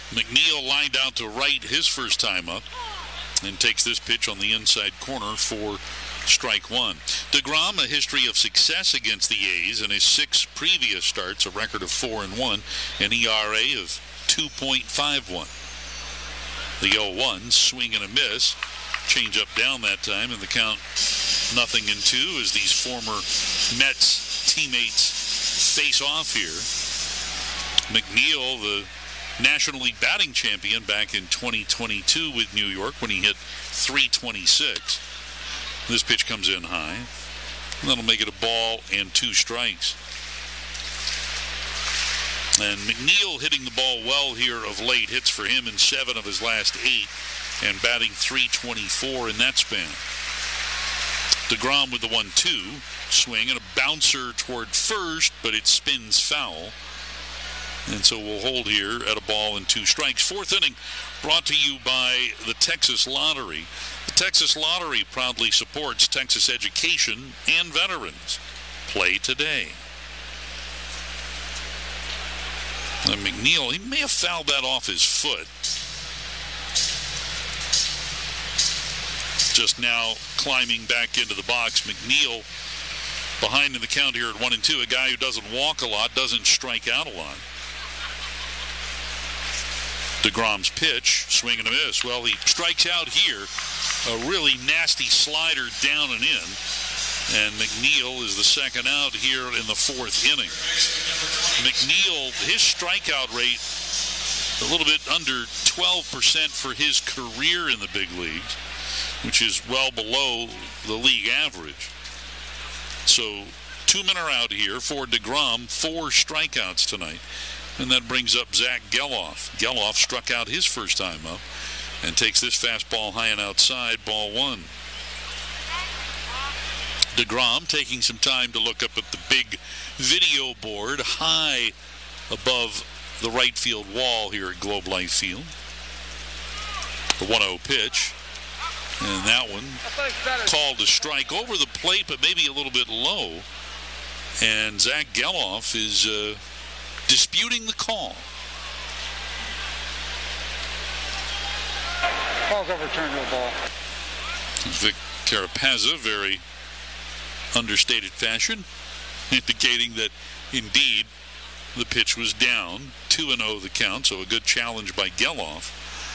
McNeil lined out to right his first time up and takes this pitch on the inside corner for strike one. DeGrom, a history of success against the A's in his 6 previous starts, a record of 4-1, an ERA of 2.51. The 0-1, swing and a miss. Change up down that time, and the count 0-2 as these former Mets teammates face off here. McNeil, the National League batting champion back in 2022 with New York when he hit .326. This pitch comes in high. And that'll make it a ball and 2 strikes. And McNeil hitting the ball well here of late. Hits for him in 7 of his last 8 and batting .324 in that span. DeGrom with the 1-2 swing and a bouncer toward first, but it spins foul. And so we'll hold here at a ball and 2 strikes. 4th inning brought to you by the Texas Lottery. The Texas Lottery proudly supports Texas education and veterans. Play today. And McNeil, he may have fouled that off his foot. Just now climbing back into the box. McNeil behind in the count here at 1-2. A guy who doesn't walk a lot, doesn't strike out a lot. DeGrom's pitch, swing and a miss. Well, he strikes out here. A really nasty slider down and in. And McNeil is the second out here in the 4th inning. McNeil, his strikeout rate, a little bit under 12% for his career in the big leagues, which is well below the league average. So 2 men are out here for DeGrom, 4 strikeouts tonight. And that brings up Zach Geloff. Geloff struck out his first time up and takes this fastball high and outside, ball 1. DeGrom taking some time to look up at the big video board high above the right field wall here at Globe Life Field. The 1-0 pitch. And that one called a strike over the plate, but maybe a little bit low. And Zach Geloff is disputing the call. Ball's overturned to a ball. Vic Carapazza, very understated fashion, indicating that indeed the pitch was down. 2-0 the count, so a good challenge by Geloff.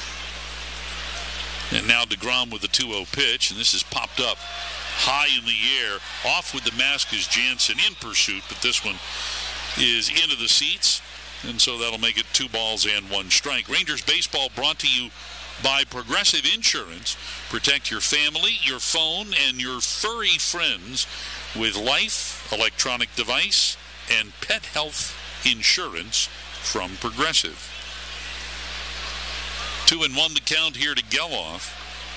And now DeGrom with the 2-0 pitch, and this is popped up high in the air. Off with the mask is Jansen in pursuit, but this one is into the seats, and so that'll make it 2 balls and 1 strike. Rangers baseball brought to you by Progressive Insurance. Protect your family, your phone, and your furry friends with life, electronic device, and pet health insurance from Progressive. 2-1 the count here to Geloff.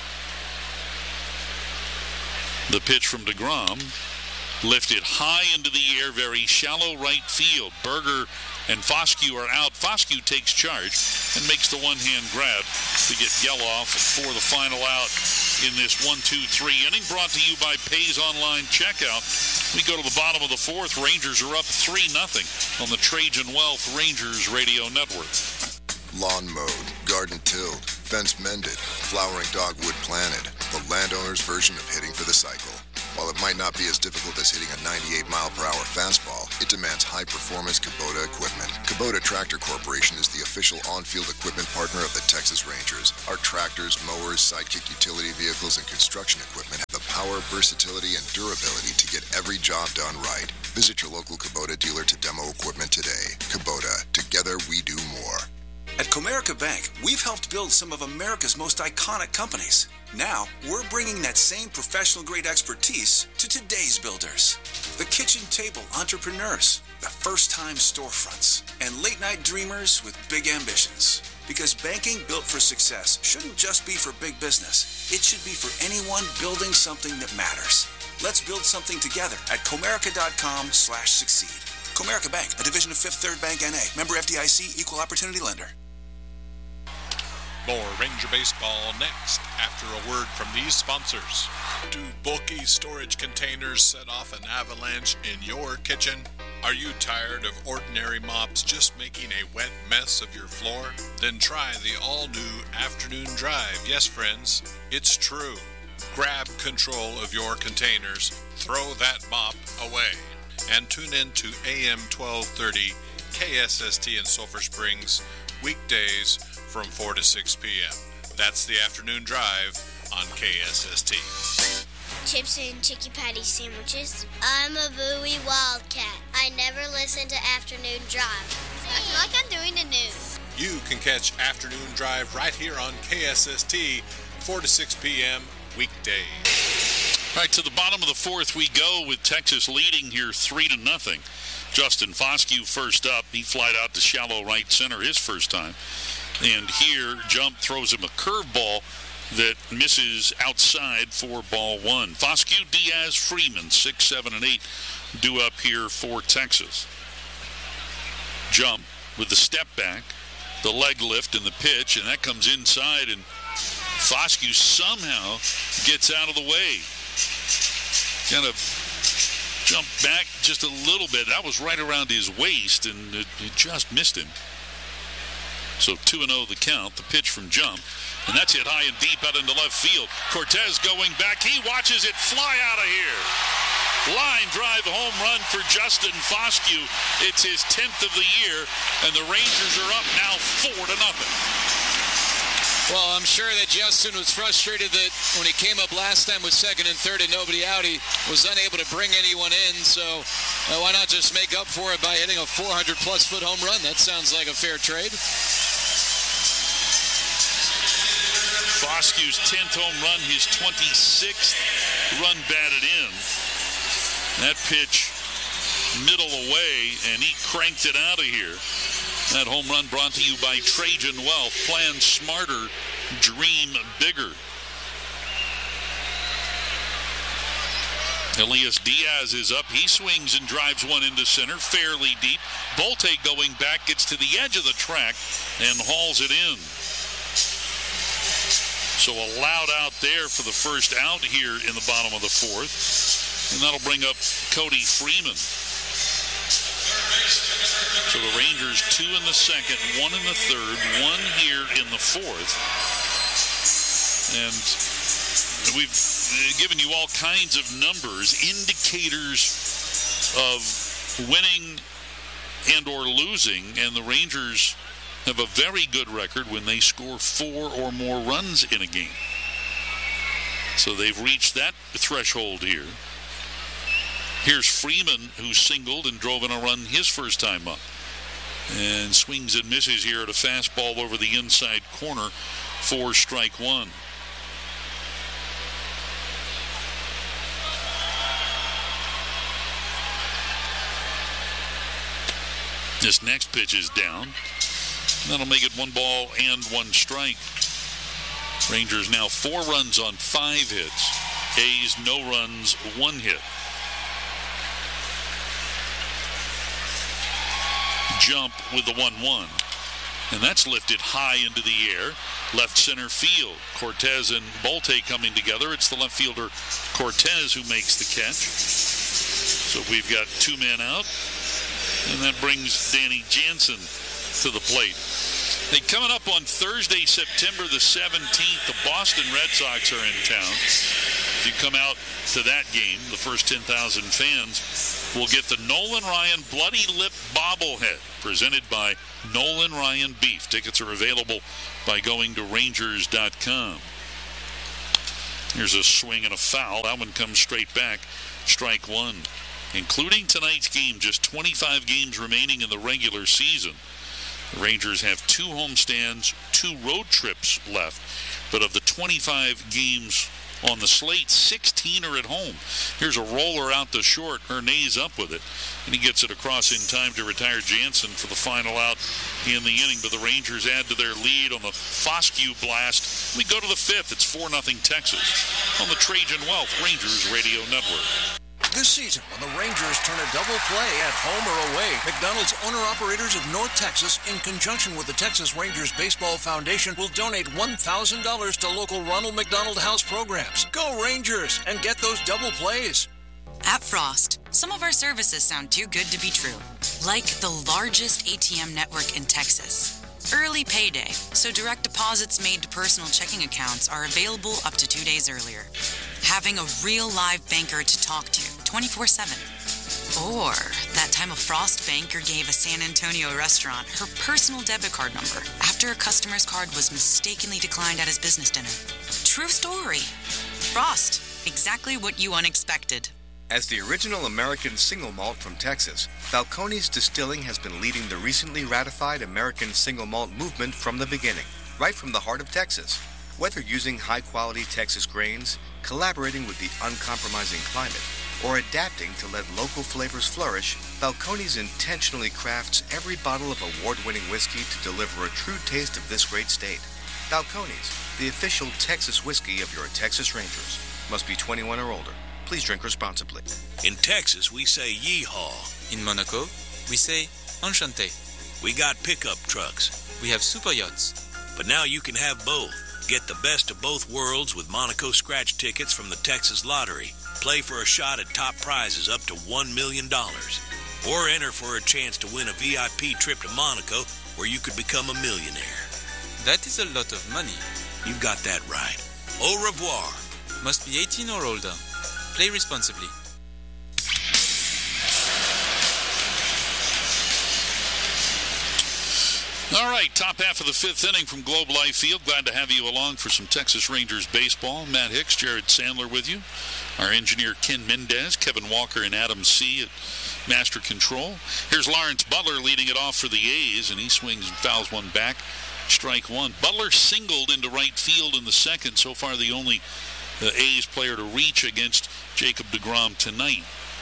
The pitch from DeGrom lifted high into the air, very shallow right field. Berger and Foscue are out. Foscue takes charge and makes the one-hand grab to get Geloff for the final out in this 1-2-3 inning. Brought to you by Pays Online Checkout. We go to the bottom of the 4th. Rangers are up 3-0 on the Trajan Wealth Rangers Radio Network. Lawn mowed, garden tilled, fence mended, flowering dogwood planted. The landowner's version of hitting for the cycle. While it might not be as difficult as hitting a 98-mile-per-hour fastball, it demands high-performance Kubota equipment. Kubota Tractor Corporation is the official on-field equipment partner of the Texas Rangers. Our tractors, mowers, sidekick utility vehicles, and construction equipment have the power, versatility, and durability to get every job done right. Visit your local Kubota dealer to demo equipment today. Kubota, together we do more. At Comerica Bank, we've helped build some of America's most iconic companies. Now, we're bringing that same professional-grade expertise to today's builders. The kitchen table entrepreneurs, the first-time storefronts, and late-night dreamers with big ambitions. Because banking built for success shouldn't just be for big business. It should be for anyone building something that matters. Let's build something together at Comerica.com/succeed. Comerica Bank, a division of Fifth Third Bank N.A., member FDIC, equal opportunity lender. More Ranger Baseball next after a word from these sponsors. Do bulky storage containers set off an avalanche in your kitchen? Are you tired of ordinary mops just making a wet mess mess of your floor? Then try the all-new Afternoon Drive. Yes, friends, it's true. Grab control of your containers, throw that mop away, and tune in to AM 1230 KSST in Sulphur Springs, weekdays from 4 to 6 p.m. That's the Afternoon Drive on KSST. Chips and Chicky Patty sandwiches. I'm a Bowie Wildcat. I never listen to Afternoon Drive. I feel like I'm doing the news. You can catch Afternoon Drive right here on KSST, 4 to 6 p.m. weekdays. All right, to the bottom of the fourth we go with Texas leading here 3-0. Justin Foscue first up. He flied out to shallow right center his first time. And here, Jump throws him a curveball that misses outside for ball one. Foscue, Diaz, Freeman, 6, 7, and 8 due up here for Texas. Jump with the step back, the leg lift and the pitch, and that comes inside, and Foscue somehow gets out of the way. Kind of jumped back just a little bit. That was right around his waist, and it just missed him. So 2-0 the count, the pitch from Jump. And that's hit high and deep out into left field. Cortez going back. He watches it fly out of here. Line drive home run for Justin Foscue. It's his 10th of the year, and the Rangers are up now 4-0. Well, I'm sure that Justin was frustrated that when he came up last time with second and third and nobody out, he was unable to bring anyone in. So why not just make up for it by hitting a 400-plus foot home run? That sounds like a fair trade. Foscue's 10th home run, his 26th run batted in. That pitch middle away, and he cranked it out of here. That home run brought to you by Trajan Wealth. Plan smarter, dream bigger. Elias Diaz is up. He swings and drives one into center, fairly deep. Bolte going back, gets to the edge of the track and hauls it in. So allowed out there for the first out here in the bottom of the fourth. And that'll bring up Cody Freeman. So the Rangers 2 in the second, 1 in the third, 1 here in the fourth. And we've given you all kinds of numbers, indicators of winning and or losing, and the Rangers have a very good record when they score 4 or more runs in a game. So they've reached that threshold here. Here's Freeman, who singled and drove in a run his first time up. And swings and misses here at a fastball over the inside corner for strike one. This next pitch is down. That'll make it 1 ball and 1 strike. Rangers now 4 runs on 5 hits. A's no runs, 1 hit. Jump with the 1-1. And that's lifted high into the air. Left center field. Cortez and Bolte coming together. It's the left fielder Cortez who makes the catch. So we've got 2 men out. And that brings Danny Jansen to the plate. Hey, coming up on Thursday, September the 17th, the Boston Red Sox are in town. If you come out to that game, the first 10,000 fans will get the Nolan Ryan Bloody Lip bobblehead presented by Nolan Ryan Beef. Tickets are available by going to Rangers.com. Here's a swing and a foul. That one comes straight back. Strike one. Including tonight's game, just 25 games remaining in the regular season. The Rangers have 2 homestands, 2 road trips left. But of the 25 games on the slate, 16 are at home. Here's a roller out to short. Hernandez up with it. And he gets it across in time to retire Jansen for the final out in the inning. But the Rangers add to their lead on the Foscue blast. We go to the 5th. It's 4-0 Texas on the Trajan Wealth Rangers Radio Network. This season, when the Rangers turn a double play at home or away, McDonald's owner-operators of North Texas, in conjunction with the Texas Rangers Baseball Foundation, will donate $1,000 to local Ronald McDonald House programs. Go Rangers and get those double plays. At Frost, some of our services sound too good to be true. Like the largest ATM network in Texas. early payday, so direct deposits made to personal checking accounts are available up to 2 days earlier. Having a real live banker to talk to 24/7. Or that time a Frost banker gave a San Antonio restaurant her personal debit card number after a customer's card was mistakenly declined at his business dinner. True story. Frost, exactly what you unexpected. As the original American single malt from Texas, Balcones Distilling has been leading the recently ratified American single malt movement from the beginning, right from the heart of Texas. Whether using high-quality Texas grains, collaborating with the uncompromising climate, or adapting to let local flavors flourish, Balcones intentionally crafts every bottle of award-winning whiskey to deliver a true taste of this great state. Balcones, the official Texas whiskey of your Texas Rangers. Must be 21 or older. Please drink responsibly. In Texas, we say yeehaw. In Monaco, we say enchanté. We got pickup trucks. We have super yachts. But now you can have both. Get the best of both worlds with Monaco scratch tickets from the Texas Lottery. Play for a shot at top prizes up to $1 million. Or enter for a chance to win a VIP trip to Monaco where you could become a millionaire. That is a lot of money. You've got that right. Au revoir. Must be 18 or older. Play responsibly. All right, top half of the fifth inning from Globe Life Field. Glad to have you along for some Texas Rangers baseball. Matt Hicks, Jared Sandler with you. Our engineer, Ken Mendez, Kevin Walker, and Adam C. at Master Control. Here's Lawrence Butler leading it off for the A's, and he swings and fouls one back. Strike one. Butler singled into right field in the second. So far, the only A's player to reach against Jacob deGrom tonight.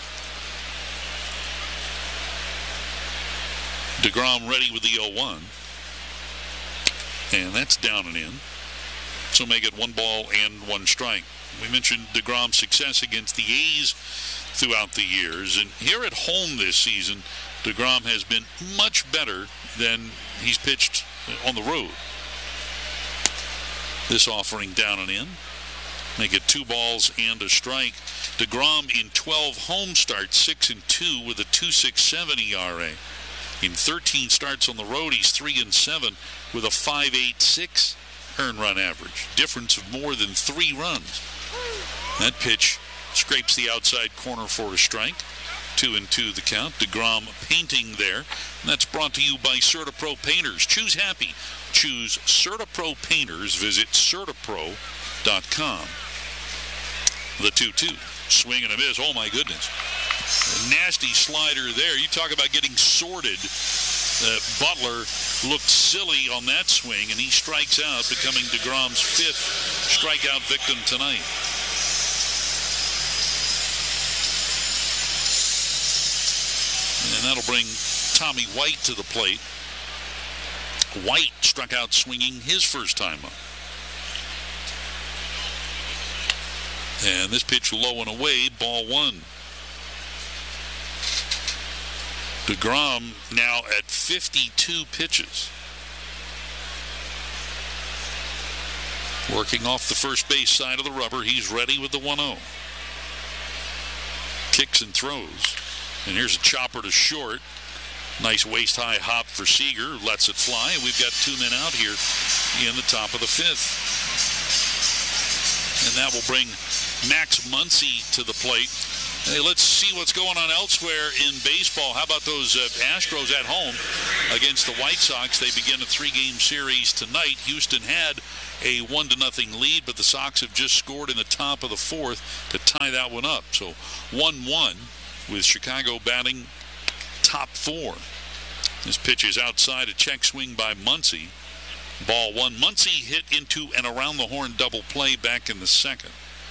deGrom ready with the 0-1. And that's down and in. So make it 1 ball and 1 strike. We mentioned deGrom's success against the A's throughout the years. And here at home this season, deGrom has been much better than he's pitched on the road. This offering down and in. Make it 2 balls and a strike. deGrom in 12 home starts, 6-2 with a 2.67 ERA. In 13 starts on the road, he's 3-7 with a 5.86 earned run average. Difference of more than 3 runs. That pitch scrapes the outside corner for a strike. 2-2 the count. deGrom painting there. And that's brought to you by CertaPro Painters. Choose happy. Choose CertaPro Painters. Visit CertaPro.com. The 2-2. Swing and a miss. Oh, my goodness. A nasty slider there. You talk about getting sorted. Butler looked silly on that swing, and he strikes out, becoming deGrom's 5th strikeout victim tonight. And that'll bring Tommy White to the plate. White struck out swinging his first time up. And this pitch low and away, ball 1. deGrom now at 52 pitches. Working off the first base side of the rubber, he's ready with the 1-0. Kicks and throws. And here's a chopper to short. Nice waist-high hop for Seager. Lets it fly. And we've got 2 men out here in the top of the 5th. And that will bring Max Muncy to the plate. Hey, let's see what's going on elsewhere in baseball. How about those Astros at home against the White Sox? They begin a 3-game series tonight. Houston had a 1-0 lead, but the Sox have just scored in the top of the 4th to tie that one up. So 1-1 with Chicago batting top 4. This pitch is outside, a check swing by Muncy. Ball 1. Muncy hit into an around-the-horn double play back in the second.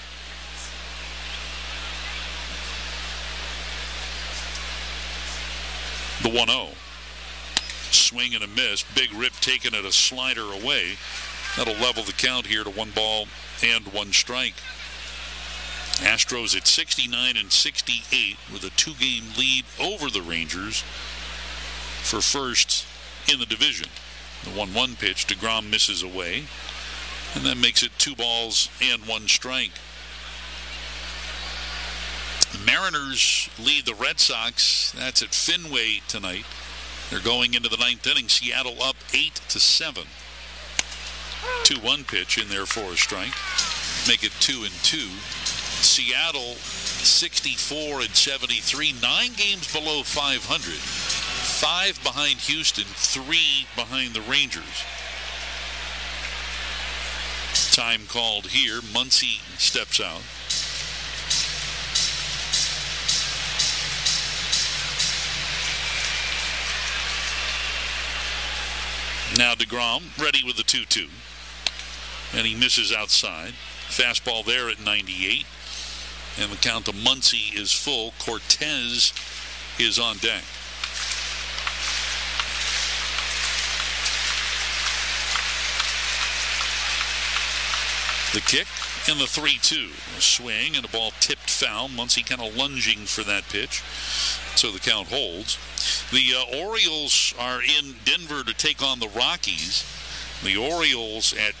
The 1-0. Swing and a miss. Big rip taken at a slider away. That'll level the count here to 1 ball and 1 strike. Astros at 69 and 68 with a 2-game lead over the Rangers for first in the division. The 1-1 pitch, deGrom misses away, and that makes it 2 balls and 1 strike. The Mariners lead the Red Sox. That's at Fenway tonight. They're going into the ninth inning. Seattle up 8-7. 2-1 pitch in there for a strike. Make it 2-2. Seattle 64-73. 9 games below 500. 5 behind Houston. 3 behind the Rangers. Time called here. Muncy steps out. Now DeGrom ready with the 2-2. And he misses outside. Fastball there at 98. And the count to Muncy is full. Cortez is on deck. The kick and the 3-2. A swing and a ball tipped foul. Muncy kind of lunging for that pitch. So the count holds. The Orioles are in Denver to take on the Rockies. The Orioles at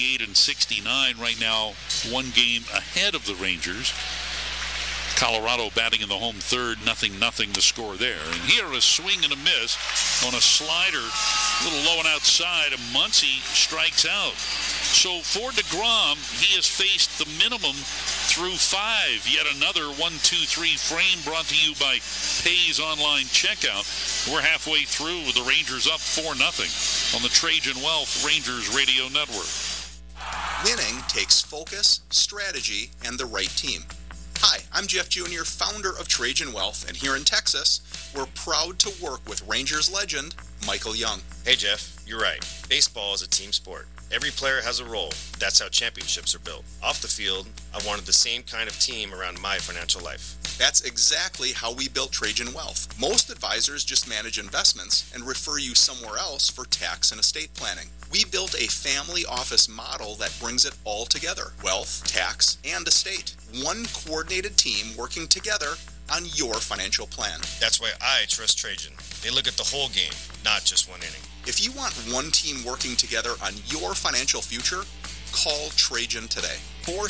68-69 right now, 1 game ahead of the Rangers. Colorado batting in the home third, 0-0 the score there. And here a swing and a miss on a slider, a little low and outside, and Muncy strikes out. So for DeGrom, he has faced the minimum through 5. Yet another 1-2-3 frame brought to you by Pay's Online Checkout. We're halfway through with the Rangers up 4-0 on the Trajan Wealth Rangers Radio Network. Winning takes focus, strategy, and the right team. Hi, I'm Jeff Jr., founder of Trajan Wealth, and here in Texas, we're proud to work with Rangers legend Michael Young. Hey Jeff, you're right. Baseball is a team sport. Every player has a role. That's how championships are built. Off the field, I wanted the same kind of team around my financial life. That's exactly how we built Trajan Wealth. Most advisors just manage investments and refer you somewhere else for tax and estate planning. We built a family office model that brings it all together: wealth, tax, and estate. One coordinated team working together on your financial plan. That's why I trust Trajan. They look at the whole game, not just one inning. If you want one team working together on your financial future, call Trajan today.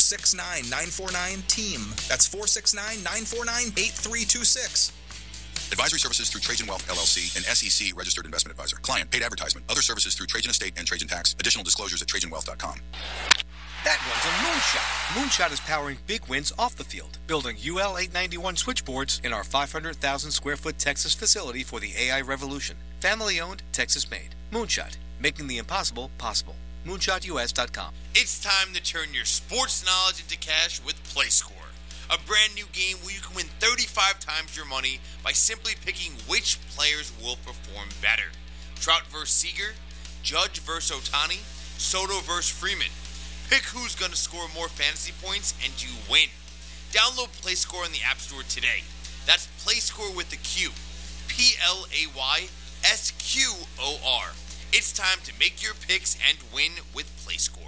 469-949-TEAM. That's 469-949-8326. Advisory services through Trajan Wealth, LLC, an SEC registered investment advisor. Client paid advertisement. Other services through Trajan Estate and Trajan Tax. Additional disclosures at TrajanWealth.com. That one's a Moonshot. Moonshot is powering big wins off the field, building UL 891 switchboards in our 500,000 square foot Texas facility for the AI revolution. Family owned, Texas made. Moonshot, making the impossible possible. MoonshotUS.com. It's time to turn your sports knowledge into cash with PlayScore. A brand new game where you can win 35 times your money by simply picking which players will perform better. Trout vs. Seager, Judge vs. Ohtani, Soto vs. Freeman. Pick who's going to score more fantasy points and you win. Download PlayScore in the App Store today. That's PlayScore with the Q. PLAYSQOR. It's time to make your picks and win with PlayScore.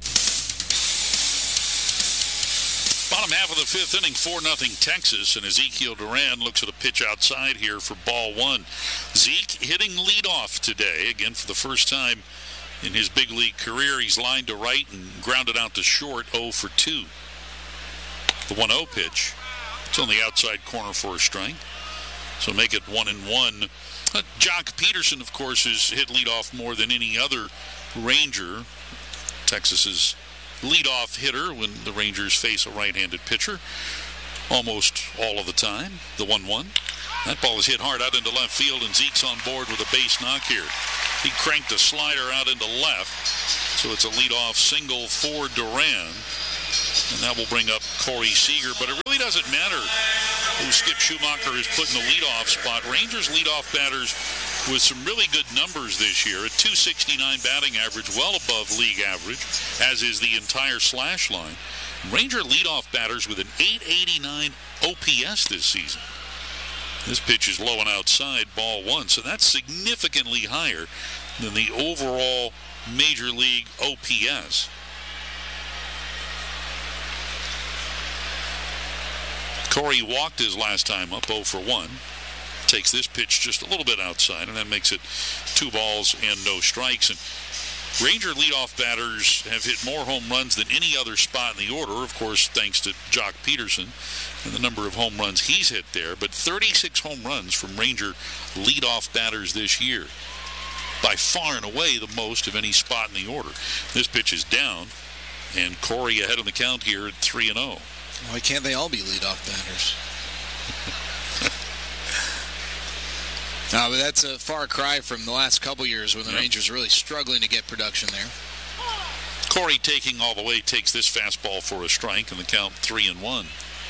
Bottom half of the 5th inning, 4-0 Texas, and Ezekiel Duran looks at a pitch outside here for ball 1. Zeke hitting leadoff today, again for the first time in his big league career. He's lined to right and grounded out to short, 0 for 2. The 1-0 pitch. It's on the outside corner for a strike. So make it 1-1. Jock Peterson, of course, has hit leadoff more than any other Ranger. Texas's leadoff hitter when the Rangers face a right-handed pitcher almost all of the time. The 1-1. That ball is hit hard out into left field, and Zeke's on board with a base knock here. He cranked a slider out into left, so it's a leadoff single for Duran, and that will bring up Corey Seager. But it really doesn't matter who Skip Schumacher has put in the leadoff spot. Rangers leadoff batters with some really good numbers this year. A .269 batting average, well above league average, as is the entire slash line. Ranger leadoff batters with an .889 OPS this season. This pitch is low and outside, ball 1. So that's significantly higher than the overall Major League OPS. Corey walked his last time up, 0 for 1. Takes this pitch just a little bit outside, and that makes it 2 balls and no strikes. And Ranger leadoff batters have hit more home runs than any other spot in the order, of course, thanks to Jock Peterson and the number of home runs he's hit there. But 36 home runs from Ranger leadoff batters this year. By far and away the most of any spot in the order. This pitch is down, and Corey ahead on the count here at 3-0. Why can't they all be leadoff batters? No, but that's a far cry from the last couple years when the Rangers really struggling to get production there. Corey taking all the way, takes this fastball for a strike, and the count 3-1.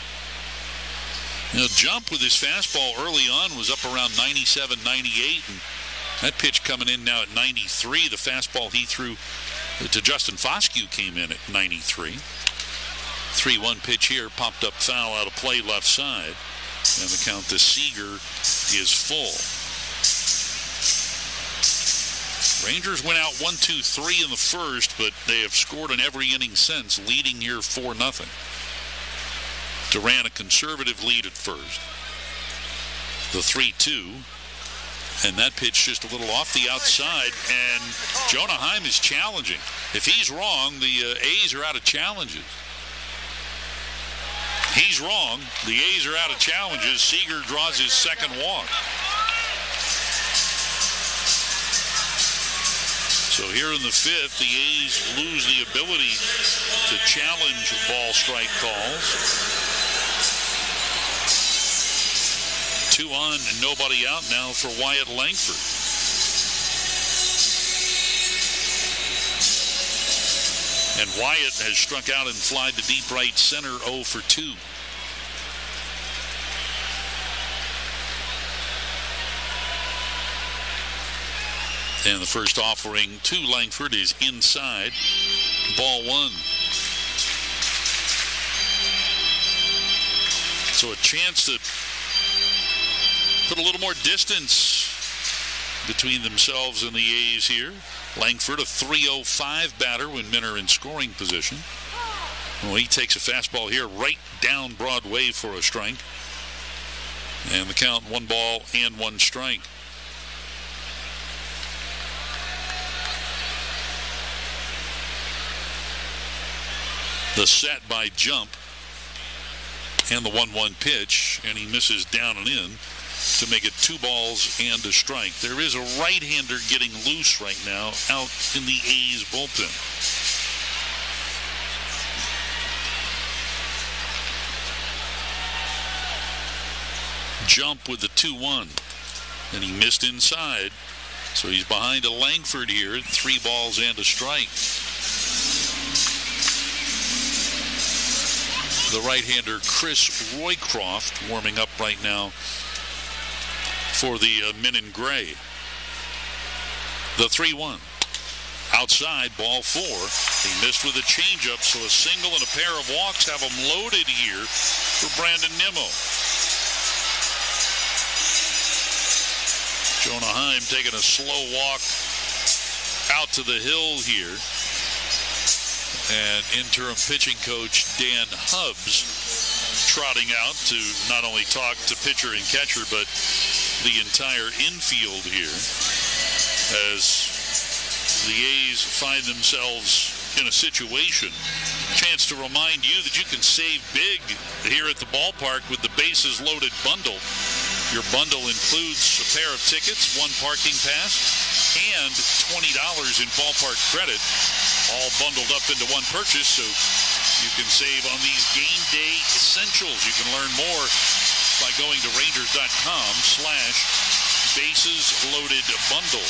Jump with his fastball early on was up around 97, 98, and that pitch coming in now at 93. The fastball he threw to Justin Foscue came in at 93. 3-1 pitch here, popped up foul out of play left side, and the count to Seager is full. Rangers went out 1-2-3 in the first, but they have scored in every inning since, leading here 4-0. Duran a conservative lead at first. The 3-2, and that pitch just a little off the outside, and Jonah Heim is challenging. If he's wrong, the A's are out of challenges. He's wrong. The A's are out of challenges. Seager draws his second walk. So here in the fifth, the A's lose the ability to challenge ball strike calls. 2 on and nobody out now for Wyatt Langford. And Wyatt has struck out and flied to deep right center, 0 for 2. And the first offering to Langford is inside, ball 1. So a chance to put a little more distance between themselves and the A's here. Langford, a .305 batter when men are in scoring position. Well, he takes a fastball here right down Broadway for a strike. And the count 1 ball and 1 strike. The set by Jump and the 1-1 pitch, and he misses down and in to make it 2 balls and a strike. There is a right-hander getting loose right now out in the A's bullpen. Jump with the 2-1, and he missed inside, so he's behind a Langford here, 3 balls and a strike. The right-hander Chris Roycroft warming up right now for the men in gray. The 3-1. Outside, ball 4. He missed with a changeup, so a single and a pair of walks have him loaded here for Brandon Nimmo. Jonah Heim taking a slow walk out to the hill here. And interim pitching coach Dan Hubbs trotting out to not only talk to pitcher and catcher, but the entire infield here as the A's find themselves in a situation. Chance to remind you that you can save big here at the ballpark with the bases loaded bundle. Your bundle includes a pair of tickets, 1 parking pass, and $20 in ballpark credit, all bundled up into one purchase, so you can save on these game day essentials. You can learn more by going to Rangers.com/bases loaded bundle.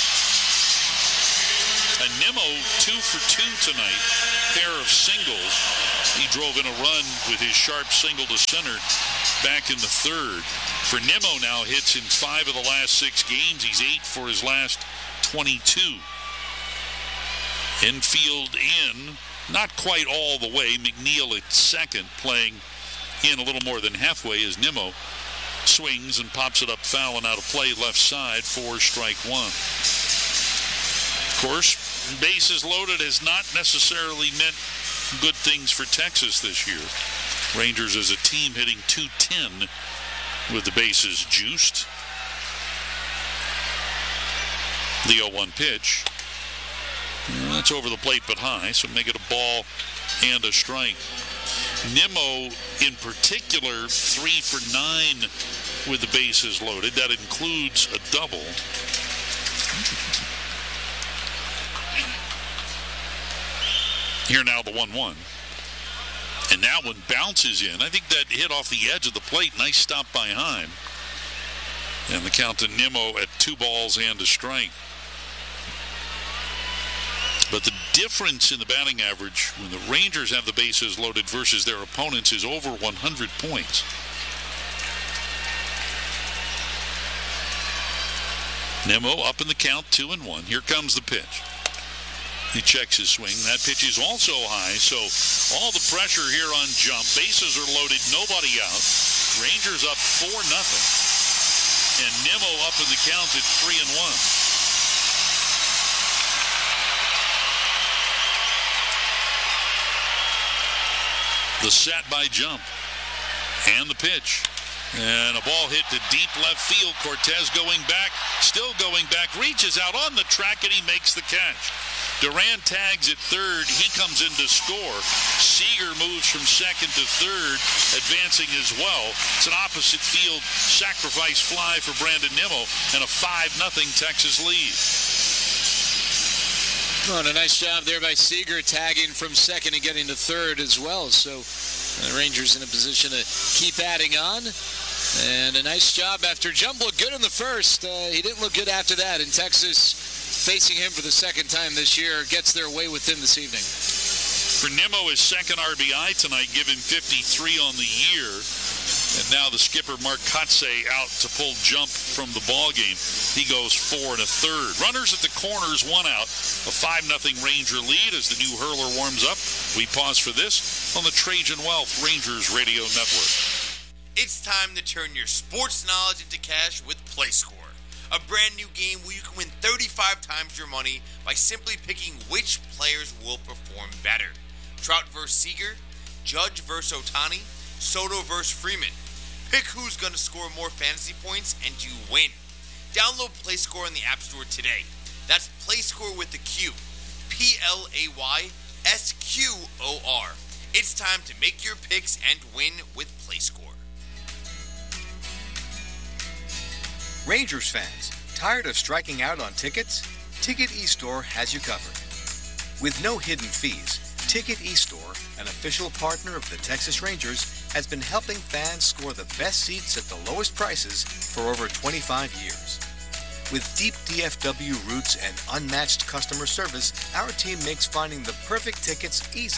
And Nimmo 2 for 2 tonight, pair of singles. He drove in a run with his sharp single to center back in the third. For Nimmo now hits in 5 of the last 6 games. He's 8 for his last 22. Infield in, not quite all the way. McNeil at second, playing in a little more than halfway as Nimmo swings and pops it up foul and out of play left side for strike 1. Of course, bases loaded has not necessarily meant good things for Texas this year. Rangers as a team hitting .210 with the bases juiced. The 0-1 pitch. That's over the plate but high, so make it a ball and a strike. Nimmo, in particular, 3 for 9 with the bases loaded. That includes a double. Here now the 1-1. And now one bounces in. I think that hit off the edge of the plate. Nice stop by Heim. And the count to Nimmo at 2 balls and a strike. But the difference in the batting average when the Rangers have the bases loaded versus their opponents is over 100 points. Nimmo up in the count, 2-1. Here comes the pitch. He checks his swing. That pitch is also high, so all the pressure here on jump. Bases are loaded, nobody out. Rangers up 4-0. And Nimmo up in the count at 3-1. The set by jump. And the pitch. And a ball hit to deep left field. Cortez going back, still going back, reaches out on the track, and he makes the catch. Duran tags at third. He comes in to score. Seager moves from second to third, advancing as well. It's an opposite field sacrifice fly for Brandon Nimmo, and a 5-0 Texas lead. Oh, and a nice job there by Seager, tagging from second and getting to third as well. So the Rangers in a position to keep adding on. And a nice job after Jump looked good in the first. He didn't look good after that. And Texas, facing him for the second time this year, gets their way with him this evening. For Nimmo, his second RBI tonight, give him 53 on the year. And now the skipper, Mark Kotze, out to pull Jump from the ball game. He goes 4 1/3. Runners at the corners, 1 out. A 5-0 Ranger lead as the new hurler warms up. We pause for this on the Trajan Wealth Rangers Radio Network. It's time to turn your sports knowledge into cash with PlayScore, a brand new game where you can win 35 times your money by simply picking which players will perform better. Trout versus Seager, Judge versus Ohtani, Soto versus Freeman. Pick who's going to score more fantasy points and you win. Download PlayScore in the App Store today. That's PlayScore with the Q. PLAYSQOR. It's time to make your picks and win with PlayScore. Rangers fans, tired of striking out on tickets? Ticket eStore has you covered. With no hidden fees, Ticket eStore, an official partner of the Texas Rangers, has been helping fans score the best seats at the lowest prices for over 25 years. With deep DFW roots and unmatched customer service, our team makes finding the perfect tickets easy.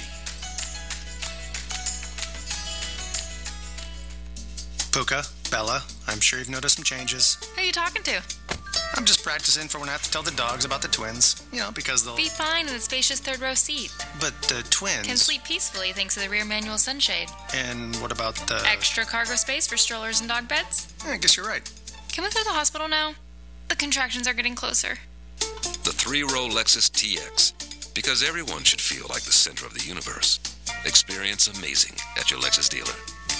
Puka, Bella, I'm sure you've noticed some changes. Who are you talking to? I'm just practicing for when I have to tell the dogs about the twins. You know, because they'll... Be fine in the spacious third row seat. But the twins... Can sleep peacefully thanks to the rear manual sunshade. And what about the... Extra cargo space for strollers and dog beds? I guess you're right. Can we go to the hospital now? The contractions are getting closer. The 3-row Lexus TX. Because everyone should feel like the center of the universe. Experience amazing at your Lexus dealer.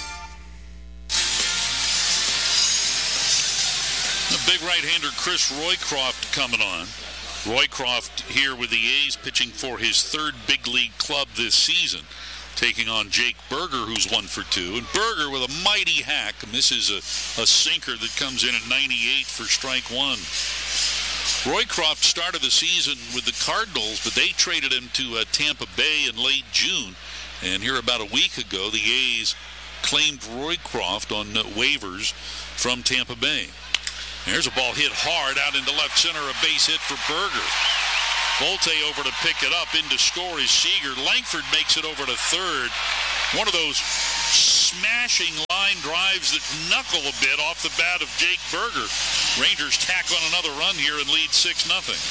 The big right-hander Chris Roycroft coming on. Roycroft here with the A's pitching for his third big league club this season, taking on Jake Berger, who's 1 for 2. And Berger with a mighty hack misses a sinker that comes in at 98 for strike 1. Roycroft started the season with the Cardinals, but they traded him to Tampa Bay in late June. And here about a week ago, the A's claimed Roycroft on waivers from Tampa Bay. There's a ball hit hard out into left center, a base hit for Berger. Volte over to pick it up, in to score is Seager. Langford makes it over to third. One of those smashing line drives that knuckle a bit off the bat of Jake Berger. Rangers tack on another run here and lead 6-0.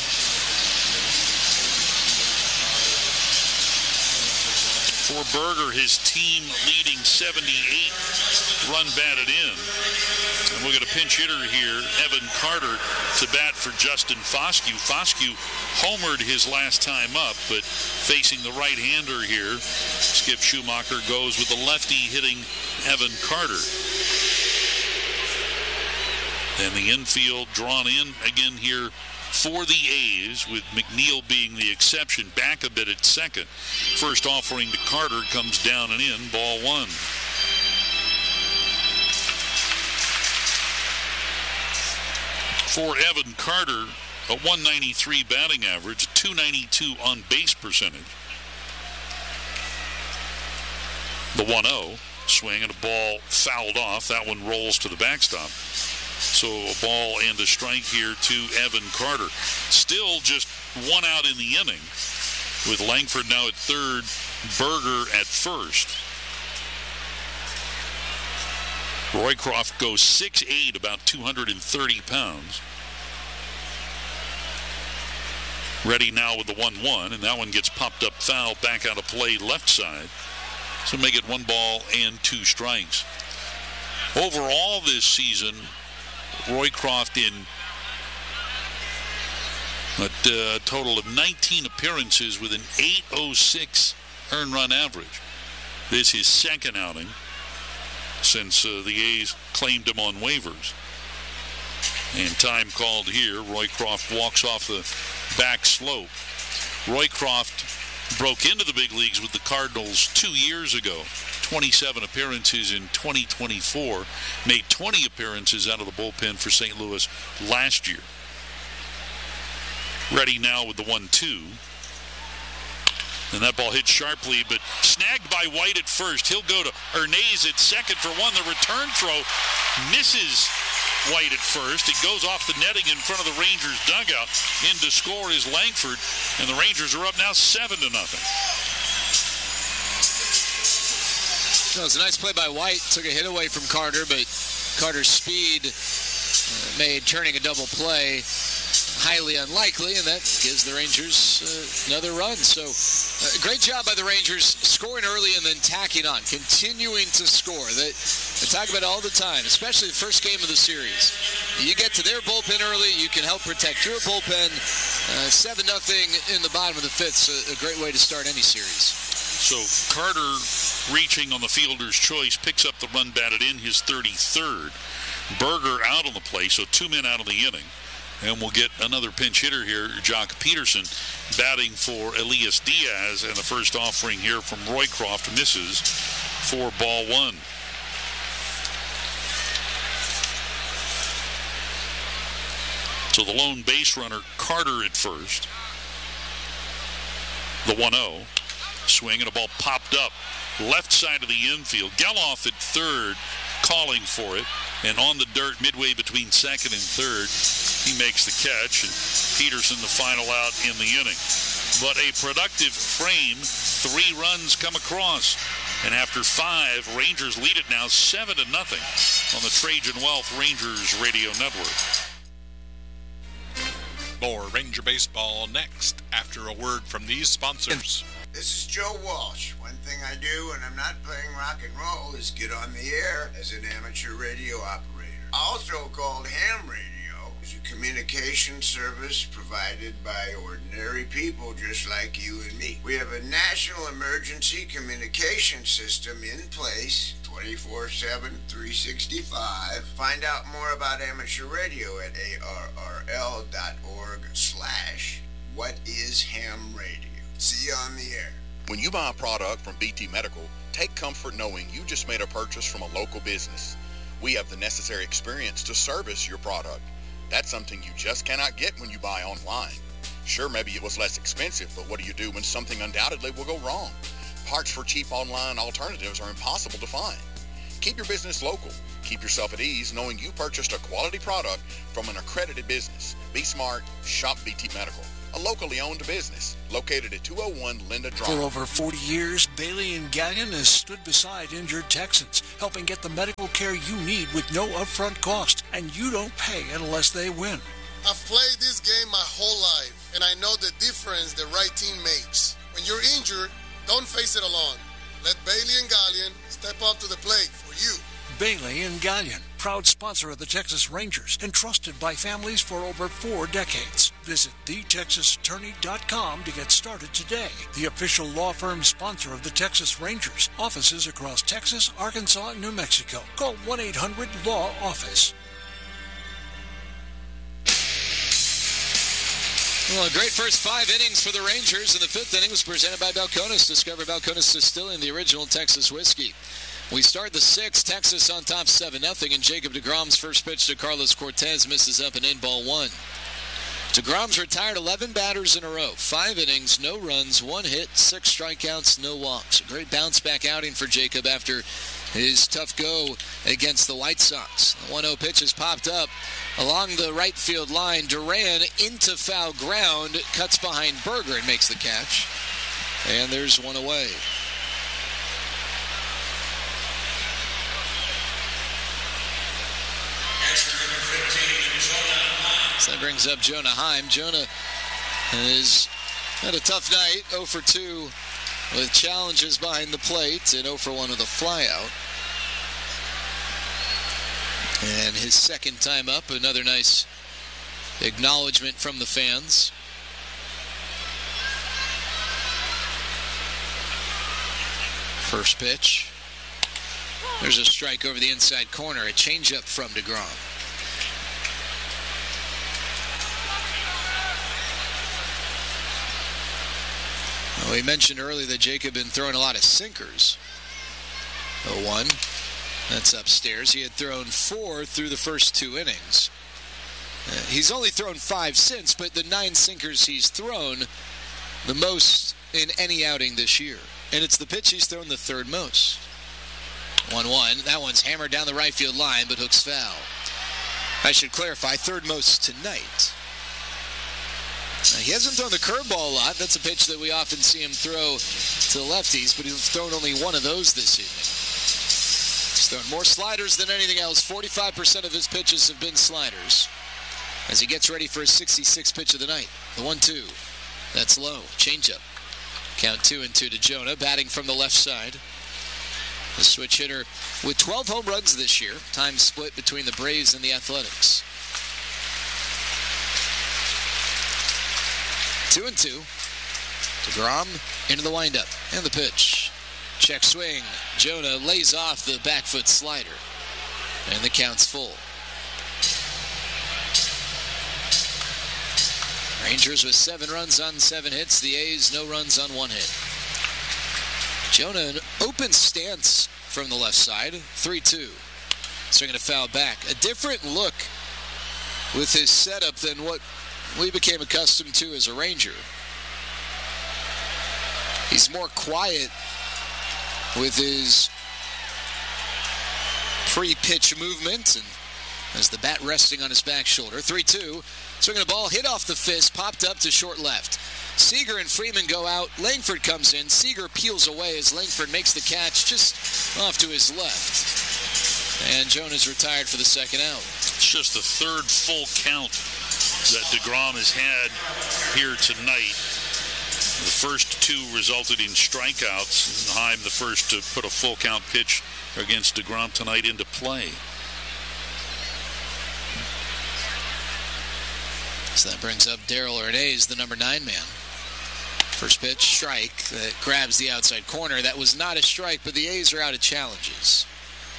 For Berger, his team leading 78 run batted in. And we'll get a pinch hitter here, Evan Carter, to bat for Justin Foscue. Foscue homered his last time up, but facing the right-hander here, Skip Schumacher goes with the lefty hitting Evan Carter. And the infield drawn in again here for the A's, with McNeil being the exception, back a bit at second. First offering to Carter comes down and in, ball one. For Evan Carter, a 193 batting average, 292 on base percentage. The 1-0 swing and a ball fouled off. That one rolls to the backstop. So a ball and a strike here to Evan Carter. Still just one out in the inning, with Langford now at third, Berger at first. Roycroft goes 6'8", about 230 pounds. Ready now with the 1-1, and that one gets popped up foul, back out of play left side. So make it 1 ball and 2 strikes. Overall this season, Roycroft in a total of 19 appearances with an .806 earned run average. This is his second outing since the A's claimed him on waivers. And time called here. Roycroft walks off the back slope. Roycroft broke into the big leagues with the Cardinals 2 years ago. 27 appearances in 2024. Made 20 appearances out of the bullpen for St. Louis last year. Ready now with the 1-2. And that ball hit sharply, but snagged by White at first. He'll go to Hernandez at second for one. The return throw misses White at first. It goes off the netting in front of the Rangers dugout. In to score is Langford, and the Rangers are up now 7-0. It was a nice play by White. Took a hit away from Carter, but Carter's speed made turning a double play highly unlikely, and that gives the Rangers another run. So great job by the Rangers, scoring early and then tacking on, continuing to score. They talk about it all the time, especially the first game of the series. You get to their bullpen early, you can help protect your bullpen. 7-0 in the bottom of the fifth, a great way to start any series. So Carter, reaching on the fielder's choice, picks up the run batted in, his 33rd. Berger out on the play, so 2 men out of the inning. And we'll get another pinch hitter here, Jock Peterson, batting for Elias Diaz. And the first offering here from Roycroft misses for ball one. So the lone base runner, Carter at first. The 1-0. Swing and a ball popped up left side of the infield. Geloff at third, calling for it. And on the dirt midway between second and third, he makes the catch. And Peterson the final out in the inning. But a productive frame. 3 runs come across. And after 5, Rangers lead it now 7-0 on the Trajan Wealth Rangers Radio Network. More Ranger Baseball next after a word from these sponsors. This is Joe Walsh. One thing I do when I'm not playing rock and roll is get on the air as an amateur radio operator. Also called ham radio, is a communication service provided by ordinary people just like you and me. We have a national emergency communication system in place 24/7, 365. Find out more about amateur radio at arrl.org/whatishamradio. See you on the air. When you buy a product from BT Medical, take comfort knowing you just made a purchase from a local business. We have the necessary experience to service your product. That's something you just cannot get when you buy online. Sure, maybe it was less expensive, but what do you do when something undoubtedly will go wrong? Parts for cheap online alternatives are impossible to find. Keep your business local. Keep yourself at ease knowing you purchased a quality product from an accredited business. Be smart. Shop BT Medical, a locally owned business located at 201 Linda Drive. For over 40 years, Bailey & Gallion has stood beside injured Texans, helping get the medical care you need with no upfront cost, and you don't pay unless they win. I've played this game my whole life, and I know the difference the right team makes. When you're injured, don't face it alone. Let Bailey & Gallion step up to the plate for you. Bailey & Gallion, proud sponsor of the Texas Rangers and trusted by families for over 4 decades. Visit thetexasattorney.com to get started today. The official law firm sponsor of the Texas Rangers. Offices across Texas, Arkansas, and New Mexico. Call 1-800-LAW-OFFICE. Well, a great first 5 innings for the Rangers, and the 5th inning was presented by Balcones. Discover Balcones Distilling, the original Texas whiskey. We start the 6th, Texas on top 7-0, and Jacob deGrom's first pitch to Carlos Cortez misses up and in, ball 1. deGrom's retired 11 batters in a row, 5 innings, no runs, 1 hit, 6 strikeouts, no walks. A great bounce-back outing for Jacob after his tough go against the White Sox. The 1-0 pitch has popped up along the right field line. Duran into foul ground, cuts behind Berger and makes the catch. And there's one away. So that brings up Jonah Heim. Jonah has had a tough night, 0 for 2 with challenges behind the plate and 0 for 1 with a flyout. And his second time up, another nice acknowledgement from the fans. First pitch. There's a strike over the inside corner, a changeup from deGrom. Well, we mentioned earlier that Jacob had been throwing a lot of sinkers. 0-1. That's upstairs. He had thrown 4 through the first 2 innings. He's only thrown 5 since, but the 9 sinkers he's thrown, the most in any outing this year. And it's the pitch he's thrown the 3rd most. 1-1. That one's hammered down the right field line, but hooks foul. I should clarify, 3rd most tonight. Now, he hasn't thrown the curveball a lot. That's a pitch that we often see him throw to the lefties, but he's thrown only 1 of those this evening. He's thrown more sliders than anything else. 45% of his pitches have been sliders as he gets ready for his 66th pitch of the night. The 1-2. That's low. Changeup. Count 2-2 to Jonah, batting from the left side. The switch hitter with 12 home runs this year. Time split between the Braves and the Athletics. 2-2. deGrom into the windup. And the pitch. Check swing. Jonah lays off the back foot slider. And the count's full. Rangers with 7 runs on 7 hits. The A's no runs on 1 hit. Jonah an open stance from the left side. 3-2. Swinging a foul back. A different look with his setup than what we became accustomed to as a Ranger. He's more quiet with his pre-pitch movement and as the bat resting on his back shoulder. 3-2. Swinging a ball hit off the fist, popped up to short left. Seager and Freeman go out. Langford comes in. Seager peels away as Langford makes the catch just off to his left. And Jonah's retired for the 2nd out. It's just the 3rd full count that deGrom has had here tonight. The first 2 resulted in strikeouts. Heim, the first to put a full count pitch against deGrom tonight into play. So that brings up Darrell Hernandez, the number 9 man. First pitch, strike that grabs the outside corner. That was not a strike, but the A's are out of challenges.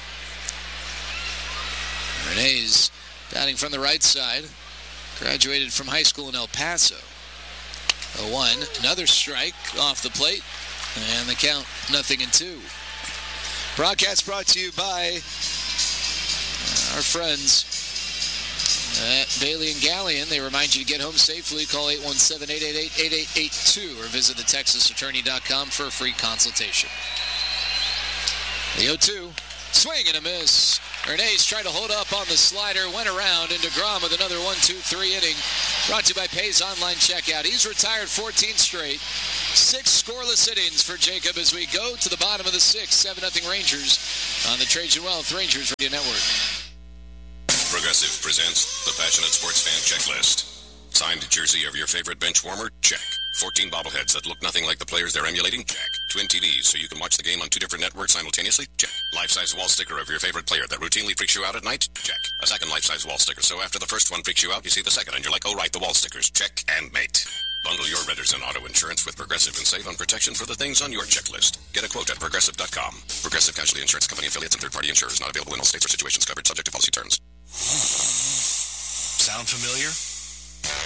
Hernandez batting from the right side. Graduated from high school in El Paso. 0-1. Another strike off the plate. And the count, 0-2. Broadcast brought to you by our friends at Bailey & Gallion. They remind you to get home safely. Call 817-888-8882 or visit thetexasattorney.com for a free consultation. The 0-2. Swing and a miss. Hernandez tried to hold up on the slider, went around, and deGrom with another 1-2-3 inning. Brought to you by Pay's Online Checkout. He's retired 14 straight. 6 scoreless innings for Jacob as we go to the bottom of the 6th. 7-0 Rangers on the Trajan Wealth Rangers Radio Network. Progressive presents the Passionate Sports Fan Checklist. Signed jersey of your favorite bench warmer? Check. 14 bobbleheads that look nothing like the players they're emulating? Check. Twin TVs so you can watch the game on 2 different networks simultaneously? Check. Life-size wall sticker of your favorite player that routinely freaks you out at night? Check. A second life-size wall sticker so after the first one freaks you out, you see the second and you're like, oh right, the wall stickers. Check and mate. Bundle your renters and auto insurance with Progressive and save on protection for the things on your checklist. Get a quote at Progressive.com. Progressive Casualty Insurance Company affiliates and third-party insurers not available in all states or situations covered subject to policy terms. Sound familiar?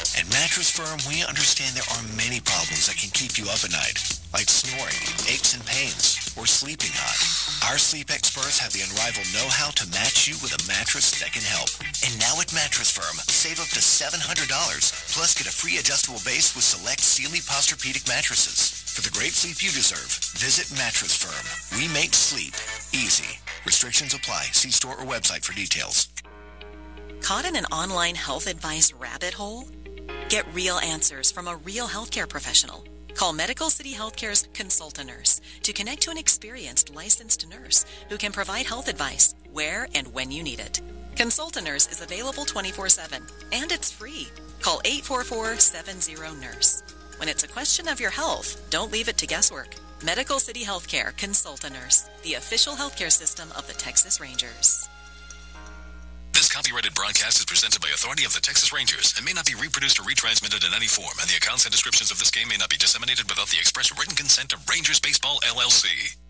At Mattress Firm, we understand there are many problems that can keep you up at night, like snoring, aches and pains, or sleeping hot. Our sleep experts have the unrivaled know-how to match you with a mattress that can help. And now at Mattress Firm, save up to $700, plus get a free adjustable base with select Sealy Posturepedic mattresses. For the great sleep you deserve, visit Mattress Firm. We make sleep easy. Restrictions apply. See store or website for details. Caught in an online health advice rabbit hole? Get real answers from a real healthcare professional. Call Medical City Healthcare's Consultant Nurse to connect to an experienced licensed nurse who can provide health advice where and when you need it. Consultant Nurse is available 24/7 and it's free. Call 844-70-NURSE. When it's a question of your health, don't leave it to guesswork. Medical City Healthcare Consultant Nurse, the official healthcare system of the Texas Rangers. This copyrighted broadcast is presented by authority of the Texas Rangers and may not be reproduced or retransmitted in any form, and the accounts and descriptions of this game may not be disseminated without the express written consent of Rangers Baseball, LLC.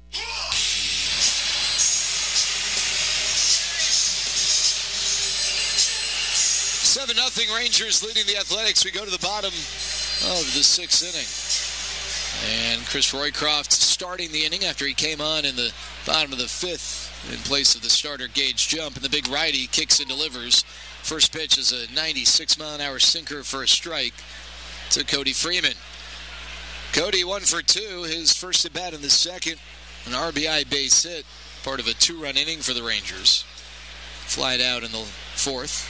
7-0 Rangers leading the Athletics. We go to the bottom of the 6th inning. And Chris Roycroft starting the inning after he came on in the bottom of the 5th in place of the starter Gage Jump. And the big righty kicks and delivers. First pitch is a 96-mile-an-hour sinker for a strike to Cody Freeman. Cody 1 for 2, his first at bat in the 2nd. An RBI base hit, part of a 2-run inning for the Rangers. Flied out in the 4th.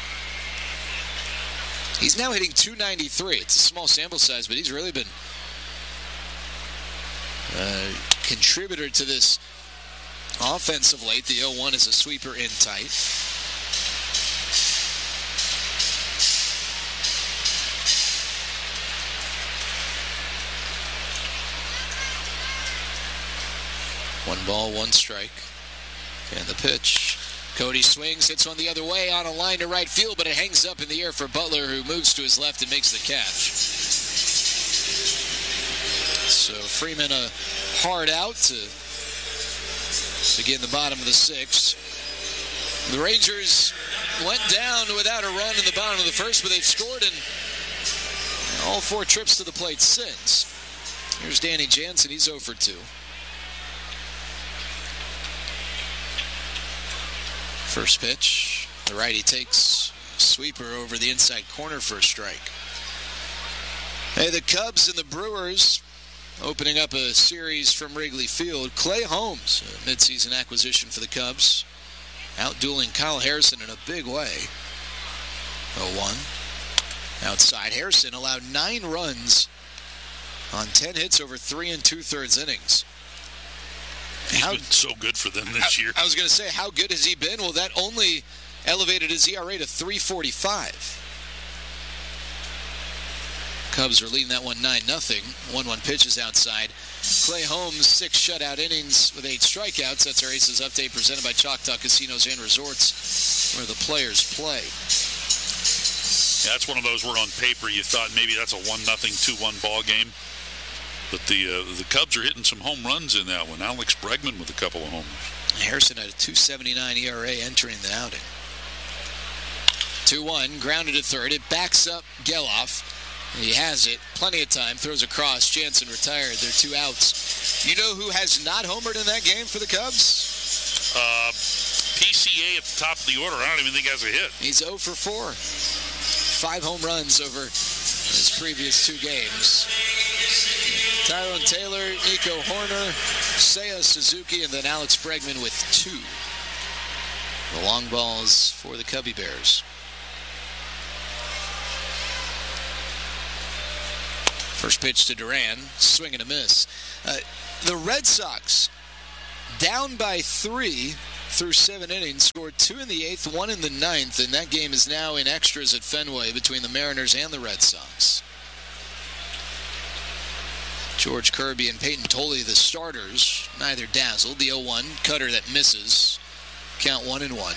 He's now hitting .293. It's a small sample size, but he's really been a contributor to this offense of late. The 0-1 is a sweeper in tight. One ball, one strike. And the pitch. Cody swings, hits one the other way on a line to right field, but it hangs up in the air for Butler, who moves to his left and makes the catch. So Freeman a hard out to begin the bottom of the 6th. The Rangers went down without a run in the bottom of the 1st, but they've scored in all 4 trips to the plate since. Here's Danny Jansen, he's 0 for 2. First pitch, the righty takes a sweeper over the inside corner for a strike. Hey, the Cubs and the Brewers opening up a series from Wrigley Field. Clay Holmes, a midseason acquisition for the Cubs, outdueling Kyle Harrison in a big way. 0-1. Outside, Harrison allowed 9 runs on 10 hits over 3 2/3 innings. He's been so good for them this year. I was going to say, how good has he been? Well, that only elevated his ERA to 3.45. Cubs are leading that one 9-0. 1-1 pitches outside. Clay Holmes, 6 shutout innings with 8 strikeouts. That's our Aces Update presented by Choctaw Casinos and Resorts, where the players play. Yeah, that's one of those where on paper you thought maybe that's a 1-0, 2-1 ball game. But the Cubs are hitting some home runs in that one. Alex Bregman with a couple of homers. Harrison had a 2.79 ERA entering the outing. 2-1, grounded at third. It backs up Geloff. He has it. Plenty of time. Throws across. Jansen retired. They're 2 outs. You know who has not homered in that game for the Cubs? PCA at the top of the order. I don't even think has a hit. He's 0 for 4. 5 home runs over his previous 2 games. Tyrone Taylor, Nico Horner, Seiya Suzuki, and then Alex Bregman with 2. The long balls for the Cubby Bears. First pitch to Duran, swing and a miss. The Red Sox, down by 3 through 7 innings, scored 2 in the 8th, 1 in the 9th, and that game is now in extras at Fenway between the Mariners and the Red Sox. George Kirby and Peyton Tolley, the starters, neither dazzled. The 0-1 cutter that misses. Count 1-1.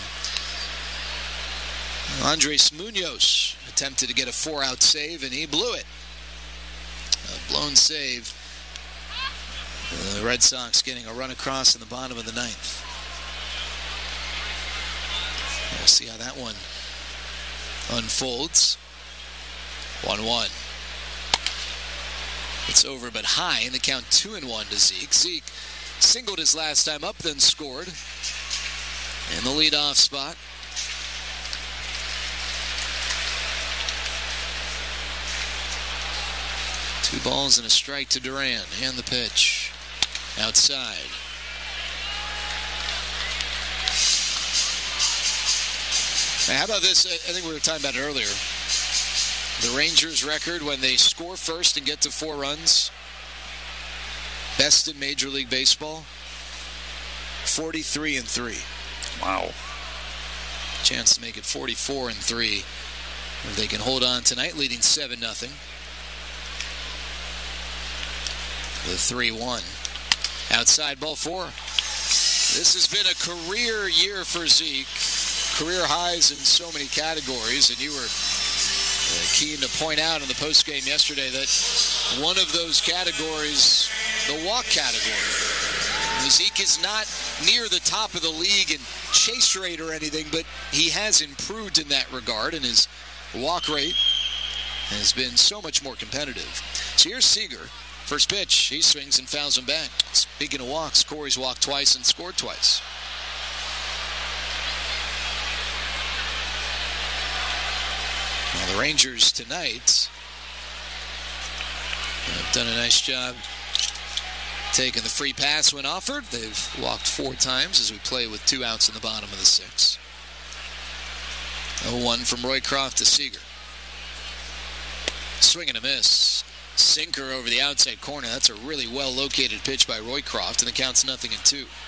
Andres Munoz attempted to get a 4-out save, and he blew it. A blown save. The Red Sox getting a run across in the bottom of the 9th. We'll see how that one unfolds. 1-1. It's over but high, and the count 2-1 to Zeke. Zeke singled his last time up, then scored in the leadoff spot. Two balls and a strike to Duran. And the pitch. Outside. Now, how about this? I think we were talking about it earlier. The Rangers' record when they score first and get to 4 runs. Best in Major League Baseball. 43-3. Wow. Chance to make it 44-3. If they can hold on tonight, leading 7-0. The 3-1. Outside, ball 4. This has been a career year for Zeke. Career highs in so many categories, and you were keen to point out in the postgame yesterday that one of those categories, the walk category. Zeke is not near the top of the league in chase rate or anything, but he has improved in that regard, and his walk rate has been so much more competitive. So here's Seager. First pitch, he swings and fouls him back. Speaking of walks, Corey's walked twice and scored twice. Now the Rangers tonight have done a nice job taking the free pass when offered. They've walked 4 times as we play with 2 outs in the bottom of the 6th. 0-1 from Roycroft to Seager. Swing and a miss. Sinker over the outside corner. That's a really well-located pitch by Roycroft, and the count's 0-2.